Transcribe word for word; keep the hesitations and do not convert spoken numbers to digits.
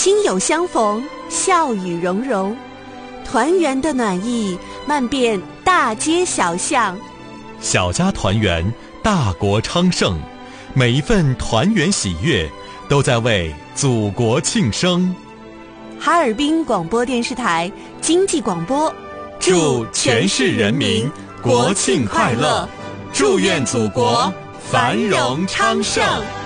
亲友相逢，笑语融融，团圆的暖意漫遍大街小巷。 小家团圆，大国昌盛，每一份团圆喜悦都在为祖国庆生。 哈尔滨广播电视台经济广播， 祝全市人民国庆快乐，祝愿祖国繁荣昌盛。